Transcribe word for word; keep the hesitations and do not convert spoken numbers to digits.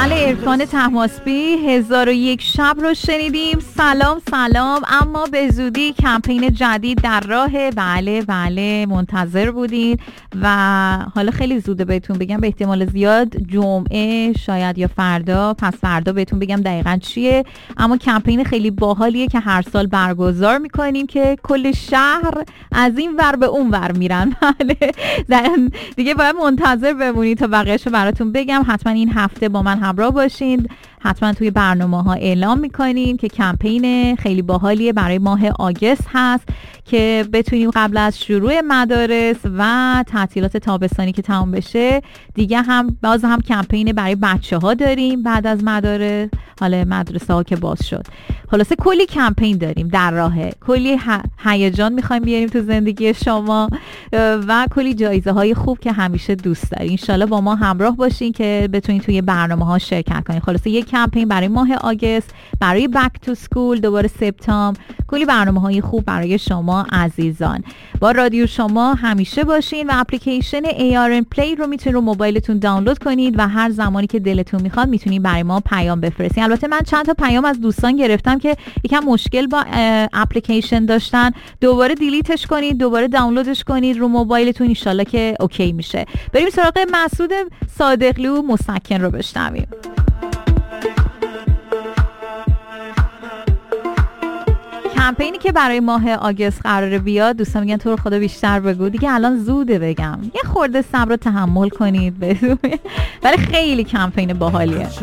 بله، عرفان طهماسبی هزار و یک شب رو شنیدیم. سلام سلام. اما به زودی کمپین جدید در راه. بله بله منتظر بودین و حالا خیلی زوده بهتون بگم، به احتمال زیاد جمعه شاید یا فردا پس فردا بهتون بگم دقیقاً چیه. اما کمپین خیلی باحالیه که هر سال برگزار میکنیم که کل شهر از این ور به اون ور میرن. بله دیگه باید منتظر بمونید تا بقیه‌شو براتون بگم. حتما این هفته با من همراه باشین. حتما توی برنامه ها اعلام میکنیم که کمپین خیلی باحالیه برای ماه آگست هست که بتونیم قبل از شروع مدارس و تعطیلات تابستانی که تمام بشه دیگه هم باز هم کمپین برای بچه ها داریم بعد از مدارس، حالا مدرسه ها که باز شد. خلاصه کلی کمپین داریم در راهه، کلی هیجان میخوایم بیاریم تو زندگی شما و کلی جایزه های خوب که همیشه دوست داریم. انشالله با ما همراه باشین که بتونین توی برنامه ها شرکت کنین. خلاصه یک کمپین برای ماه آگست، برای بک تو سکول، دوباره سپتامبر، کلی برنامه های خوب برای شما عزیزان. با رادیو شما همیشه باشین و اپلیکیشن ای آر ام پلی رو میتونید رو موبایلتون دانلود کنید و هر زمانی که دلتون میخواد میتونید برای ما پیام بفرستین. البته من چند تا پیام از دوستان گرفتم که یکم مشکل با اپلیکیشن داشتن، دوباره دیلیتش کنید، دوباره دانلودش کنید رو موبایلتون، ان شاءالله که اوکی میشه. بریم سراغ مسعود صادقلو مسکن رو بشنویم. کمپینی که برای ماه آگست قراره بیاد، دوستان میگن تو رو خدا بیشتر بگو. دیگه الان زوده بگم، یه خورده صبر و تحمل کنید. ولی خیلی کمپین باحالیه.